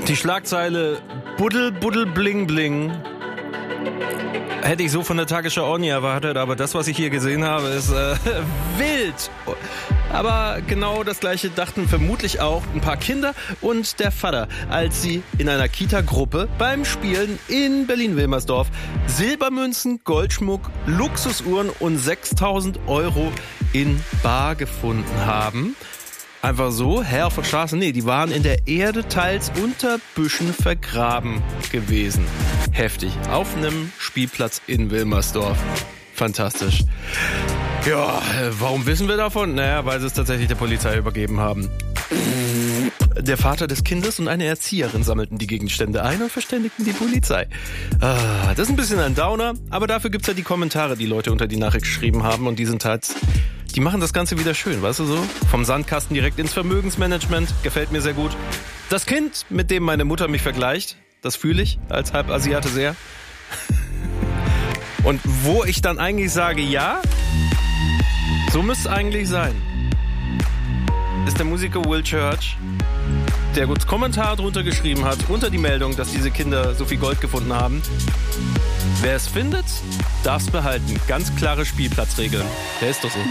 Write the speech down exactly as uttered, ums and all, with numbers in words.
Die Schlagzeile Buddel, Buddel, Bling, Bling hätte ich so von der Tagesschau auch nie erwartet, aber das, was ich hier gesehen habe, ist äh, wild. Aber genau das Gleiche dachten vermutlich auch ein paar Kinder und der Vater, als sie in einer Kita-Gruppe beim Spielen in Berlin-Wilmersdorf Silbermünzen, Goldschmuck, Luxusuhren und sechstausend Euro in bar gefunden haben. Einfach so, Herr auf der Straße, nee, die waren in der Erde teils unter Büschen vergraben gewesen. Heftig. Auf einem Spielplatz in Wilmersdorf. Fantastisch. Ja, warum wissen wir davon? Naja, weil sie es tatsächlich der Polizei übergeben haben. Der Vater des Kindes und eine Erzieherin sammelten die Gegenstände ein und verständigten die Polizei. Ah, das ist ein bisschen ein Downer, aber dafür gibt's ja die Kommentare, die Leute unter die Nachricht geschrieben haben und die sind halt, die machen das Ganze wieder schön, weißt du so? Vom Sandkasten direkt ins Vermögensmanagement, gefällt mir sehr gut. Das Kind, mit dem meine Mutter mich vergleicht, das fühle ich als Halbasiate sehr. Und wo ich dann eigentlich sage, ja, so müsste es eigentlich sein, ist der Musiker Will Church, der gut Kommentar drunter geschrieben hat, unter die Meldung, dass diese Kinder so viel Gold gefunden haben. Wer es findet, darf es behalten. Ganz klare Spielplatzregeln. Der ist doch so.